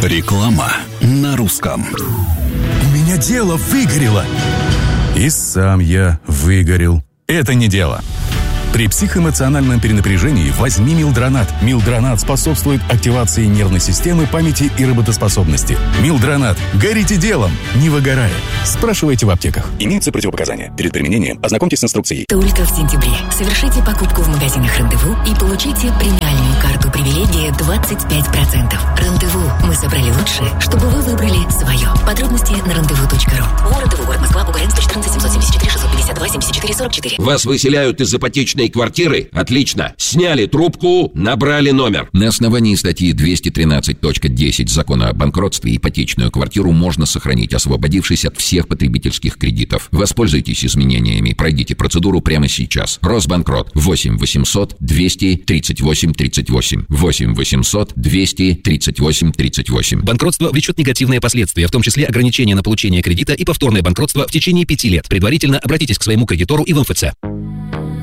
Реклама на русском. У меня дело выгорело. И сам я выгорел. Это не дело. При психоэмоциональном перенапряжении возьми Милдронат. Милдронат способствует активации нервной системы, памяти и работоспособности. Милдронат. Горите делом, не выгорая. Спрашивайте в аптеках. Имеются противопоказания. Перед применением ознакомьтесь с инструкцией. Только в сентябре совершите покупку в магазинах «Рандеву» и получите премиальную карту привилегия 25%. «Рандеву». Мы собрали лучшее, чтобы вы выбрали свое. Подробности на randevu.ru. Рандеву, город Москва, УГРН 114 774 652 74 44. Вас выселяют из ипотечной квартиры? Отлично. Сняли трубку, набрали номер. На основании статьи 213.10 Закона о банкротстве ипотечную квартиру можно сохранить, освободившись от всех потребительских кредитов. Воспользуйтесь изменениями, пройдите процедуру прямо сейчас. Росбанкрот. 8 800 238 38. 8 800 238 38. Банкротство влечет негативные последствия, в том числе ограничения на получение кредита и повторное банкротство в течение 5 лет. Предварительно обратитесь к своему кредитору и в МФЦ.